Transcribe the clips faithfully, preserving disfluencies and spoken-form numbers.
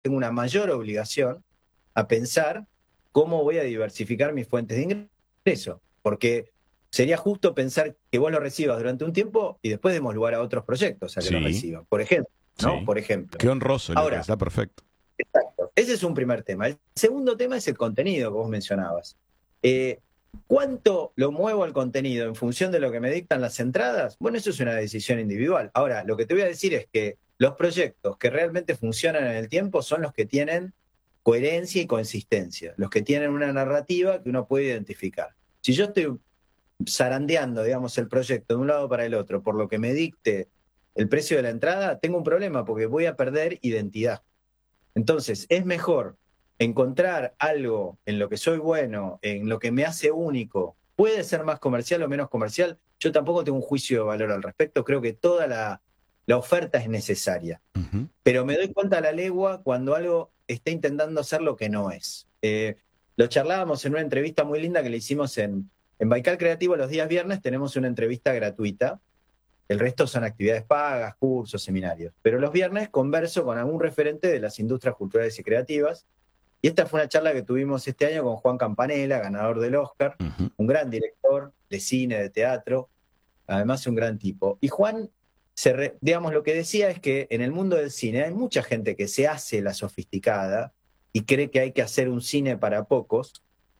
tengo una mayor obligación a pensar cómo voy a diversificar mis fuentes de ingreso, porque sería justo pensar que vos lo recibas durante un tiempo y después demos lugar a otros proyectos a que lo Sí, reciban, por ejemplo, ¿no? sí. Por ejemplo. Qué honroso, Lucas, Ahora, está perfecto. exacto, ese es un primer tema. El segundo tema es el contenido que vos mencionabas. Eh, ¿Cuánto lo muevo al contenido en función de lo que me dictan las entradas? Bueno, eso es una decisión individual. Ahora, lo que te voy a decir es que los proyectos que realmente funcionan en el tiempo son los que tienen coherencia y consistencia, los que tienen una narrativa que uno puede identificar. Si yo estoy zarandeando, digamos, el proyecto de un lado para el otro por lo que me dicte el precio de la entrada, tengo un problema porque voy a perder identidad. Entonces, es mejor encontrar algo en lo que soy bueno, en lo que me hace único. Puede ser más comercial o menos comercial. Yo tampoco tengo un juicio de valor al respecto. Creo que toda la, la oferta es necesaria. Ujú. Pero me doy cuenta a la legua cuando algo está intentando hacer lo que no es. Eh, lo charlábamos en una entrevista muy linda que le hicimos en, en Baikal Creativo los días viernes. Tenemos una entrevista gratuita. El resto son actividades pagas, cursos, seminarios. Pero los viernes converso con algún referente de las industrias culturales y creativas. Y esta fue una charla que tuvimos este año con Juan Campanella, ganador del Oscar, Ujú. un gran director de cine, de teatro, además un gran tipo. Y Juan, se re, digamos, lo que decía es que en el mundo del cine hay mucha gente que se hace la sofisticada y cree que hay que hacer un cine para pocos,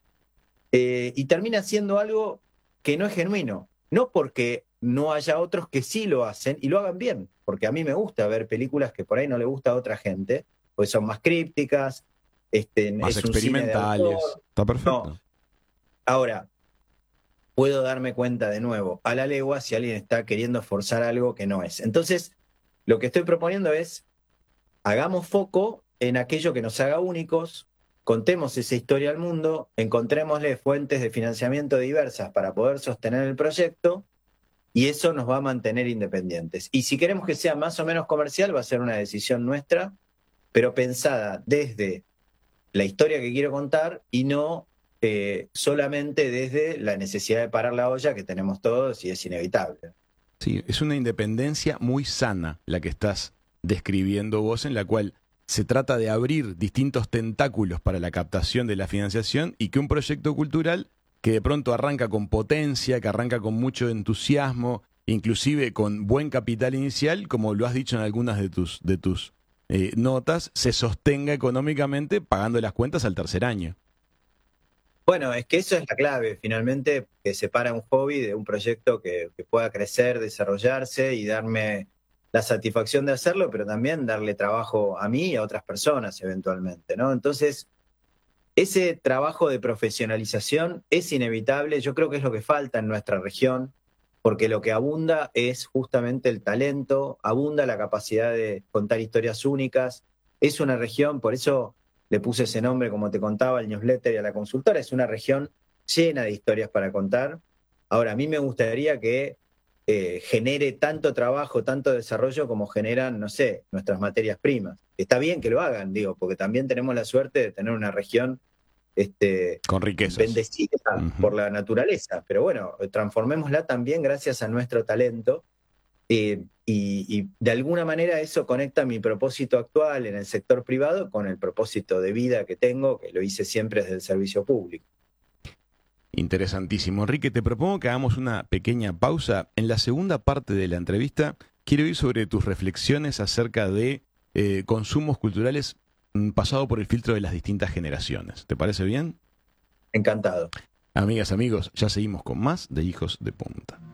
eh, y termina siendo algo que no es genuino. No porque no haya otros que sí lo hacen y lo hagan bien, porque a mí me gusta ver películas que por ahí no le gusta a otra gente, pues son más crípticas, este, Más es un cine de autor. experimentales. Está No. perfecto. Ahora, puedo darme cuenta de nuevo a la legua si alguien está queriendo forzar algo que no es. Entonces, lo que estoy proponiendo es, hagamos foco en aquello que nos haga únicos, contemos esa historia al mundo, encontrémosle fuentes de financiamiento diversas para poder sostener el proyecto y eso nos va a mantener independientes. Y si queremos que sea más o menos comercial, va a ser una decisión nuestra, pero pensada desde la historia que quiero contar y no eh, solamente desde la necesidad de parar la olla que tenemos todos y es inevitable. Sí, es una independencia muy sana la que estás describiendo vos, en la cual se trata de abrir distintos tentáculos para la captación de la financiación y que un proyecto cultural que de pronto arranca con potencia, que arranca con mucho entusiasmo, inclusive con buen capital inicial, como lo has dicho en algunas de tus, de tus eh, notas, se sostenga económicamente pagando las cuentas al tercer año. Bueno, es que eso es la clave, finalmente, que separa un hobby de un proyecto que, que pueda crecer, desarrollarse y darme la satisfacción de hacerlo, pero también darle trabajo a mí y a otras personas eventualmente, ¿no? Entonces, ese trabajo de profesionalización es inevitable, yo creo que es lo que falta en nuestra región, porque lo que abunda es justamente el talento, abunda la capacidad de contar historias únicas, es una región, por eso le puse ese nombre, como te contaba, al newsletter y a la consultora, es una región llena de historias para contar. Ahora, a mí me gustaría que eh, genere tanto trabajo, tanto desarrollo como generan, no sé, nuestras materias primas. Está bien que lo hagan, digo, porque también tenemos la suerte de tener una región este, Con riquezas. bendecida Ujú. por la naturaleza, pero bueno, transformémosla también gracias a nuestro talento, eh, y, y de alguna manera eso conecta mi propósito actual en el sector privado con el propósito de vida que tengo, que lo hice siempre desde el servicio público. Interesantísimo. Enrique, te propongo que hagamos una pequeña pausa. En la segunda parte de la entrevista, quiero ir sobre tus reflexiones acerca de eh, consumos culturales mm, pasado por el filtro de las distintas generaciones. ¿Te parece bien? Encantado. Amigas, amigos, ya seguimos con más de Hijos de Punta.